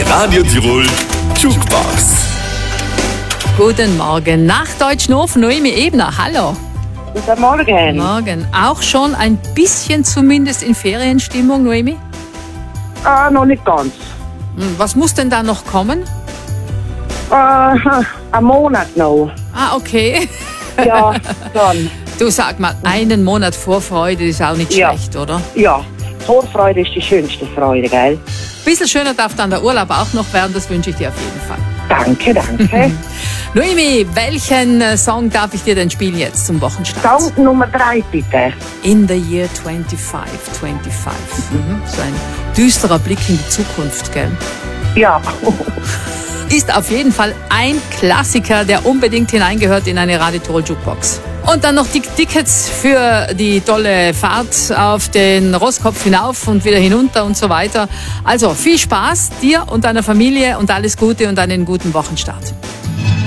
Radio Tirol Jukebox. Guten Morgen. Nach Deutschnofen, Noemi Ebner. Hallo. Guten Morgen. Morgen. Auch schon ein bisschen zumindest in Ferienstimmung, Noemi? Noch nicht ganz. Was muss denn da noch kommen? Ein Monat noch. Ah, okay. Ja, dann. Du, sag mal, einen Monat Vorfreude ist auch nicht Ja. schlecht, oder? Ja, Vorfreude ist die schönste Freude, gell? Ein bisschen schöner darf dann der Urlaub auch noch werden, das wünsche ich dir auf jeden Fall. Danke, danke. Noemi, welchen Song darf ich dir denn spielen jetzt zum Wochenstart? Song Nummer 3, bitte. In the Year 25. So ein düsterer Blick in die Zukunft, gell? Ja. Ist auf jeden Fall ein Klassiker, der unbedingt hineingehört in eine Radio Tirol Jukebox. Und dann noch die Tickets für die tolle Fahrt auf den Rosskopf hinauf und wieder hinunter und so weiter. Also viel Spaß dir und deiner Familie und alles Gute und einen guten Wochenstart.